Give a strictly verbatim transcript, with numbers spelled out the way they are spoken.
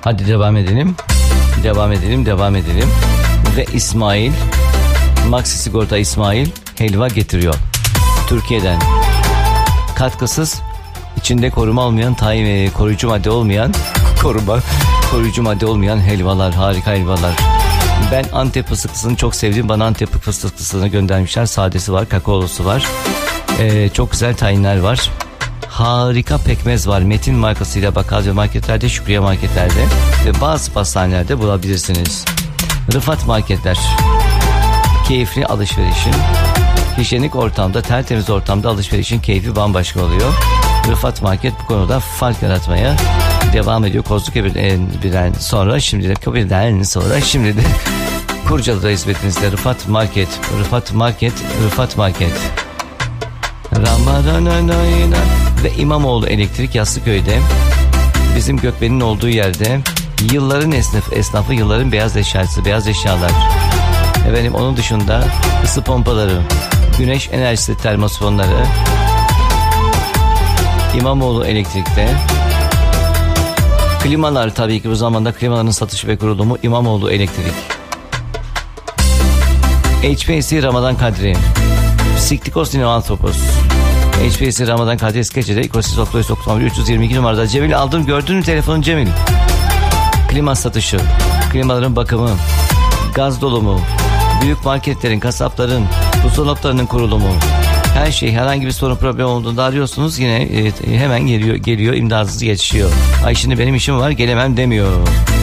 Hadi devam edelim. Devam edelim, devam edelim. Ve İsmail, Maxi Sigorta İsmail helva getiriyor. Türkiye'den. Katkısız, içinde koruma olmayan, tay, koruyucu madde olmayan, koruma, koruyucu madde olmayan helvalar, harika helvalar. Ben Antep fıstıklısını çok sevdim. Bana Antep fıstıklısını göndermişler. Sadesi var, kakaolusu var. Ee, çok güzel tayinler var. Harika pekmez var. Metin markasıyla bakkalcı marketlerde, Şükriye marketlerde ve bazı pastanelerde bulabilirsiniz. Rıfat marketler. Keyifli alışverişin, hijyenik ortamda, tertemiz ortamda alışverişin keyfi bambaşka oluyor. Rıfat market bu konuda fark yaratmaya devam ediyor. Kozlukebir'den sonra, şimdi de Kabir'den sonra, şimdi de Kurcalı'da hizmetinizde Rıfat market. Rıfat market, Rıfat market. Ramadanayna ve İmamoğlu Elektrik Yassıköy'de, bizim Gökben'in olduğu yerde, yılların esnaf, esnafı, yılların beyaz eşyası, beyaz eşyalar. Efendim onun dışında ısı pompaları, güneş enerjisi termosfonları, İmamoğlu Elektrik'te. Klimalar, tabii ki bu zamanda klimaların satışı ve kurulumu İmamoğlu Elektrik. H P C Ramadan Kadri, Siktikos Dinoantropos. H P C Ramadan Kadri Skeçe'de İkosis dokuz doksan bir üç yüz yirmi iki numarada. Cemil, aldım, gördün mü telefonun Cemil? Klima satışı, klimaların bakımı, gaz dolumu, büyük marketlerin, kasapların, buzdolaplarının kurulumu, her şey, herhangi bir sorun, problem olduğunda arıyorsunuz, yine e, hemen geliyor, geliyor imdadınız yetişiyor. Ay şimdi benim işim var, gelemem demiyor.